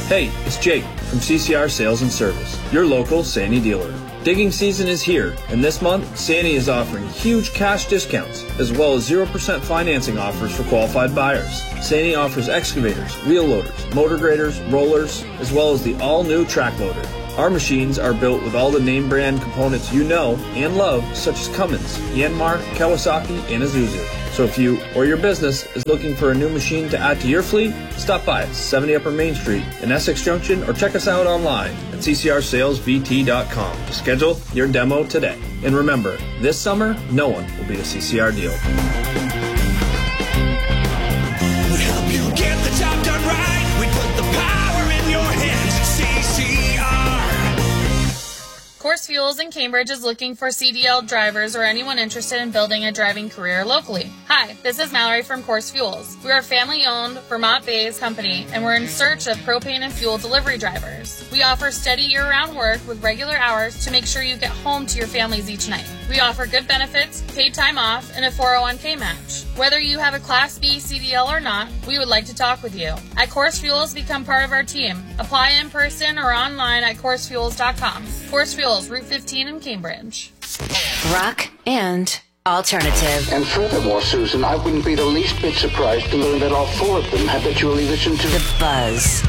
Hey, it's Jake from CCR Sales and Service, your local Sany dealer. Digging season is here, and this month, Sany is offering huge cash discounts, as well as 0% financing offers for qualified buyers. Sany offers excavators, wheel loaders, motor graders, rollers, as well as the all-new track loader. Our machines are built with all the name brand components you know and love, such as Cummins, Yanmar, Kawasaki, and Isuzu. So if you or your business is looking for a new machine to add to your fleet, stop by at 70 Upper Main Street in Essex Junction or check us out online at ccrsalesvt.com to schedule your demo today. And remember, this summer, no one will beat a CCR deal. We help you get the job done right. We put the power in your hands at CCR. Course Fuels in Cambridge is looking for CDL drivers or anyone interested in building a driving career locally. Hi, this is Mallory from Course Fuels. We are a family-owned, Vermont-based company, and we're in search of propane and fuel delivery drivers. We offer steady year-round work with regular hours to make sure you get home to your families each night. We offer good benefits, paid time off, and a 401k match. Whether you have a Class B CDL or not, we would like to talk with you. At Course Fuels, become part of our team. Apply in person or online at CourseFuels.com. Course Fuels, Route 15 in Cambridge. Rock and alternative. And furthermore, Susan, I wouldn't be the least bit surprised to learn that all four of them habitually listen to The Buzz.